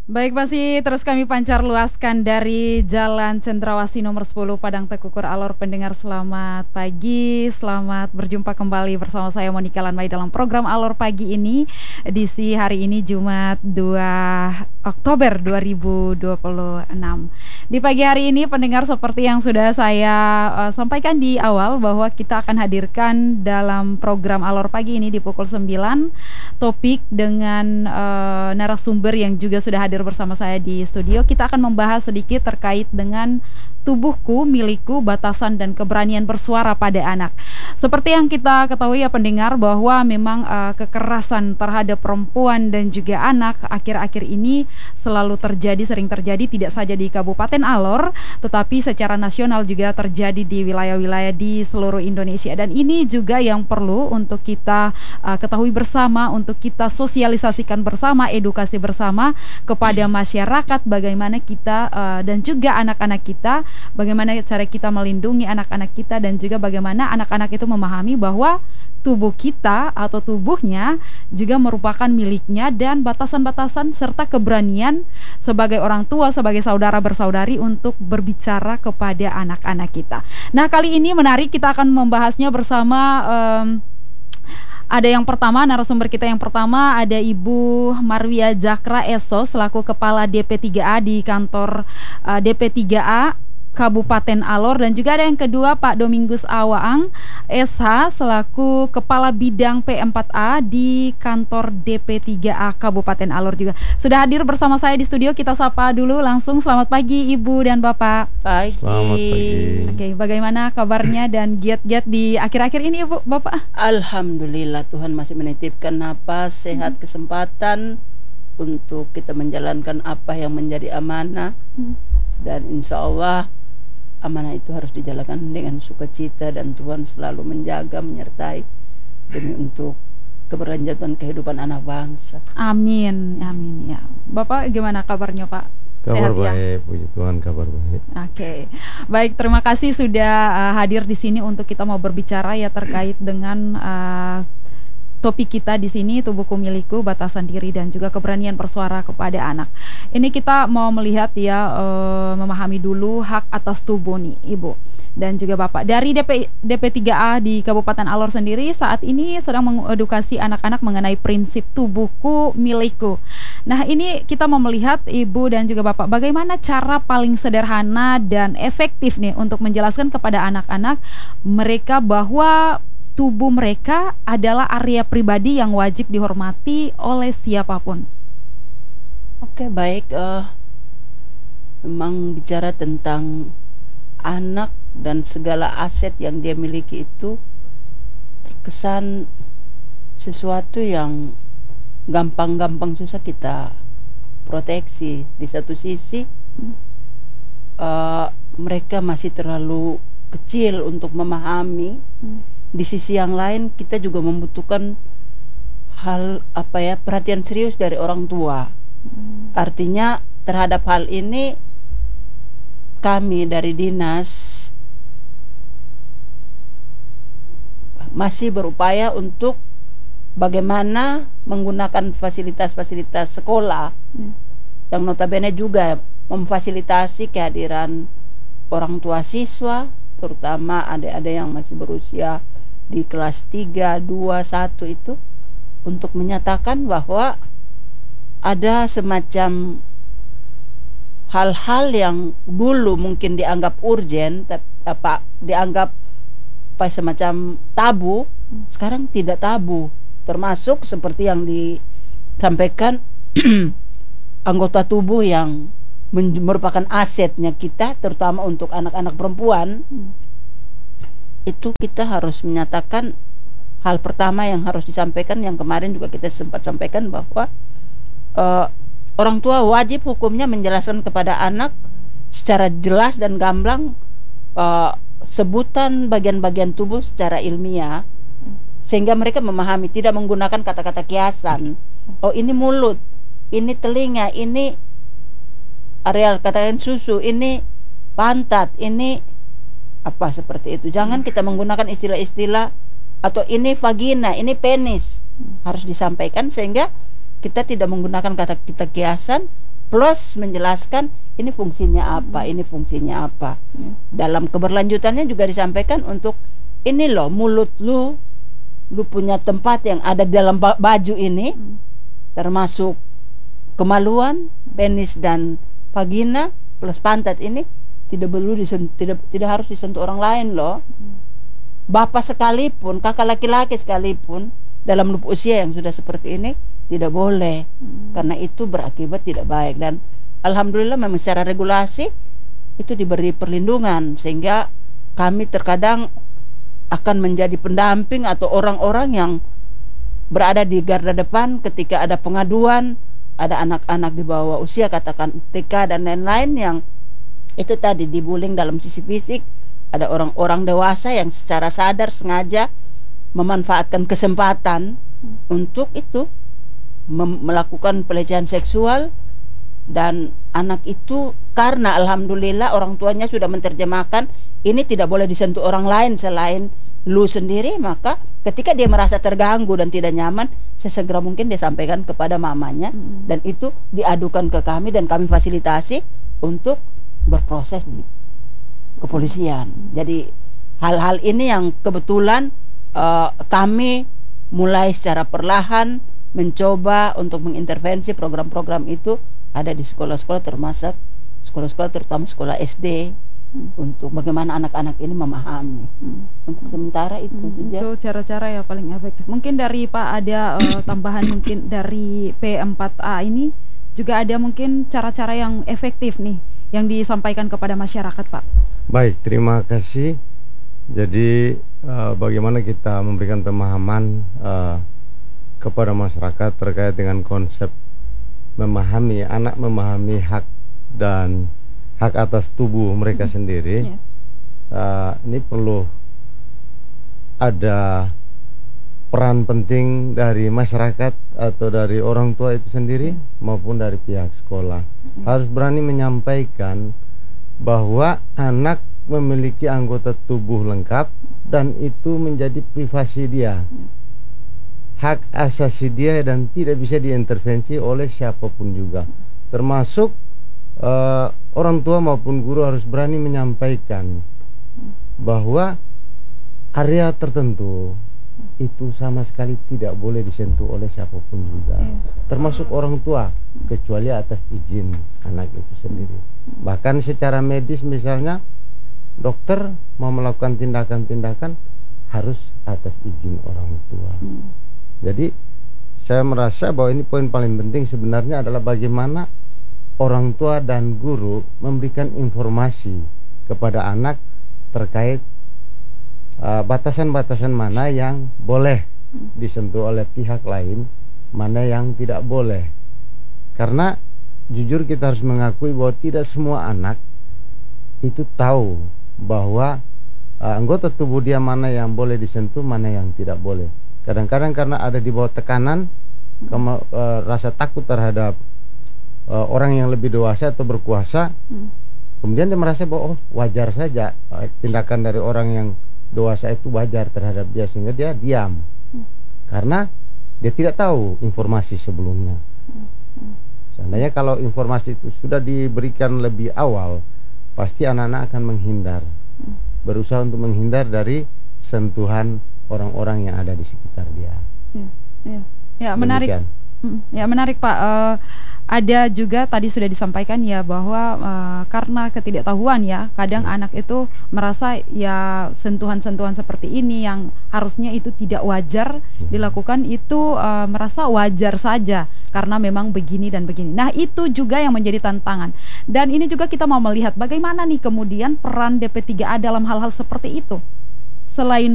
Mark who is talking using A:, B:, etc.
A: Baik, masih terus kami pancar luaskan dari Jalan Cendrawasih nomor 10 Padang Tekukur Alor. Pendengar selamat pagi, selamat berjumpa kembali bersama saya Monika Lanmai dalam program Alor Pagi ini. Edisi hari ini Jumat 2 Oktober 2026. Di pagi hari ini pendengar, seperti yang sudah saya sampaikan di awal, bahwa kita akan hadirkan dalam program Alor Pagi ini di pukul 9 topik dengan narasumber yang juga sudah hadir bersama saya di studio. Kita akan membahas sedikit terkait dengan tubuhku, milikku, batasan dan keberanian bersuara pada anak. Seperti yang kita ketahui ya pendengar, bahwa memang kekerasan terhadap perempuan dan juga anak akhir-akhir ini selalu terjadi, sering terjadi, tidak saja di Kabupaten Alor, tetapi secara nasional juga terjadi di wilayah-wilayah di seluruh Indonesia. Dan ini juga yang perlu untuk kita ketahui bersama, untuk kita sosialisasikan bersama, edukasi bersama kepada masyarakat, bagaimana kita dan juga anak-anak kita, bagaimana cara kita melindungi anak-anak kita, dan juga bagaimana anak-anak itu memahami bahwa tubuh kita atau tubuhnya juga merupakan miliknya, dan batasan-batasan serta keberanian sebagai orang tua, sebagai saudara bersaudari untuk berbicara kepada anak-anak kita. Nah, kali ini menarik, kita akan membahasnya bersama ada yang pertama, narasumber kita yang pertama ada Ibu Marwia Jakra Eso selaku Kepala DP3A di kantor DP3A Kabupaten Alor, dan juga ada yang kedua Pak Domingus Awaang SH selaku Kepala Bidang P4A di kantor DP3A Kabupaten Alor juga. Sudah hadir bersama saya di studio, kita sapa dulu langsung. Selamat pagi Ibu dan Bapak.
B: Pagi.
C: Selamat pagi.
A: Oke, bagaimana kabarnya dan giat-giat di akhir-akhir ini Ibu, Bapak?
B: Alhamdulillah, Tuhan masih menitipkan napas, sehat, kesempatan untuk kita menjalankan apa yang menjadi amanah. Dan insya Allah amanah itu harus dijalankan dengan sukacita, dan Tuhan selalu menjaga, menyertai demi untuk keberlanjutan kehidupan anak bangsa.
A: Amin, amin ya. Bapak gimana kabarnya Pak?
C: Kabar
A: Sehat, ya?
C: baik, puji Tuhan, kabar baik.
A: Oke, baik, terima kasih sudah hadir di sini untuk kita mau berbicara ya terkait dengan topik kita di sini, tubuhku milikku, batasan diri dan juga keberanian bersuara kepada anak. Ini kita mau melihat ya, memahami dulu hak atas tubuh nih Ibu dan juga Bapak. Dari DP3A di Kabupaten Alor sendiri saat ini sedang mengedukasi anak-anak mengenai prinsip tubuhku milikku. Nah, ini kita mau melihat Ibu dan juga Bapak, bagaimana cara paling sederhana dan efektif nih untuk menjelaskan kepada anak-anak mereka bahwa tubuh mereka adalah area pribadi yang wajib dihormati oleh siapapun.
B: Oke, baik. Memang bicara tentang anak dan segala aset yang dia miliki itu terkesan sesuatu yang gampang-gampang susah kita proteksi. Di satu sisi mereka masih terlalu kecil untuk memahami. Di sisi yang lain kita juga membutuhkan perhatian serius dari orang tua. Artinya terhadap hal ini kami dari dinas masih berupaya untuk bagaimana menggunakan fasilitas-fasilitas sekolah yang notabene juga memfasilitasi kehadiran orang tua siswa, terutama adik-adik yang masih berusia di kelas 3, 2, 1 itu, untuk menyatakan bahwa ada semacam hal-hal yang dulu mungkin dianggap urgen, dianggap semacam tabu, sekarang tidak tabu. Termasuk seperti yang disampaikan anggota tubuh yang merupakan asetnya kita, terutama untuk anak-anak perempuan. Itu kita harus menyatakan hal pertama yang harus disampaikan, yang kemarin juga kita sempat sampaikan, bahwa orang tua wajib hukumnya menjelaskan kepada anak secara jelas dan gamblang sebutan bagian-bagian tubuh secara ilmiah, sehingga mereka memahami, tidak menggunakan kata-kata kiasan. Oh, ini mulut, ini telinga, ini areal katakan susu, ini pantat, ini apa seperti itu. Jangan kita menggunakan istilah-istilah atau ini vagina, ini penis. Harus disampaikan sehingga kita tidak menggunakan kata-kata kiasan, plus menjelaskan ini fungsinya apa, ini fungsinya apa. Dalam keberlanjutannya juga disampaikan untuk ini loh, mulut lu punya tempat yang ada di dalam baju ini, termasuk kemaluan, penis dan vagina plus pantat ini tidak harus disentuh orang lain loh. Bapak sekalipun, kakak laki-laki sekalipun dalam usia yang sudah seperti ini tidak boleh, karena itu berakibat tidak baik. Dan alhamdulillah memang secara regulasi itu diberi perlindungan, sehingga kami terkadang akan menjadi pendamping atau orang-orang yang berada di garda depan ketika ada pengaduan, ada anak-anak di bawah usia, katakan TK dan lain-lain, yang itu tadi dibullying dalam sisi fisik. Ada orang-orang dewasa yang secara sadar sengaja memanfaatkan kesempatan untuk itu melakukan pelecehan seksual. Dan anak itu, karena alhamdulillah orang tuanya sudah menerjemahkan ini tidak boleh disentuh orang lain selain lu sendiri, maka ketika dia merasa terganggu dan tidak nyaman, sesegera mungkin dia sampaikan kepada mamanya, dan itu diadukan ke kami dan kami fasilitasi untuk berproses di kepolisian. Jadi hal-hal ini yang kebetulan kami mulai secara perlahan mencoba untuk mengintervensi program-program itu ada di sekolah-sekolah, termasuk sekolah-sekolah terutama sekolah SD, untuk bagaimana anak-anak ini memahami. Untuk sementara itu saja.
A: Itu cara-cara yang paling efektif. Mungkin dari Pak ada tambahan mungkin dari P4A ini juga ada mungkin cara-cara yang efektif nih yang disampaikan kepada masyarakat, Pak.
C: Baik, terima kasih. Jadi bagaimana kita memberikan pemahaman kepada masyarakat terkait dengan konsep memahami, anak memahami hak dan hak atas tubuh mereka sendiri. Ini perlu ada peran penting dari masyarakat atau dari orang tua itu sendiri maupun dari pihak sekolah. Harus berani menyampaikan bahwa anak memiliki anggota tubuh lengkap dan itu menjadi privasi dia, hak asasi dia, dan tidak bisa diintervensi oleh siapapun juga, termasuk orang tua maupun guru harus berani menyampaikan bahwa area tertentu itu sama sekali tidak boleh disentuh oleh siapapun juga, termasuk orang tua, kecuali atas izin anak itu sendiri. Bahkan secara medis, misalnya dokter mau melakukan tindakan-tindakan harus atas izin orang tua. Jadi saya merasa bahwa ini poin paling penting sebenarnya adalah bagaimana orang tua dan guru memberikan informasi kepada anak terkait batasan-batasan mana yang boleh disentuh oleh pihak lain, mana yang tidak boleh. Karena jujur kita harus mengakui bahwa tidak semua anak itu tahu bahwa anggota tubuh dia mana yang boleh disentuh, mana yang tidak boleh. Kadang-kadang karena ada di bawah tekanan, rasa takut terhadap orang yang lebih dewasa atau berkuasa, kemudian dia merasa bahwa wajar saja tindakan dari orang yang dewasa itu wajar terhadap dia, sehingga dia diam karena dia tidak tahu informasi sebelumnya. Seandainya kalau informasi itu sudah diberikan lebih awal, pasti anak-anak akan menghindar, berusaha untuk menghindar dari sentuhan orang-orang yang ada di sekitar dia.
A: Ya, menarik. Ya, menarik, Pak. Ada juga tadi sudah disampaikan ya bahwa karena ketidaktahuan ya, kadang anak itu merasa ya sentuhan-sentuhan seperti ini yang harusnya itu tidak wajar dilakukan itu merasa wajar saja karena memang begini dan begini. Nah, itu juga yang menjadi tantangan. Dan ini juga kita mau melihat bagaimana nih kemudian peran DP3A dalam hal-hal seperti itu. Selain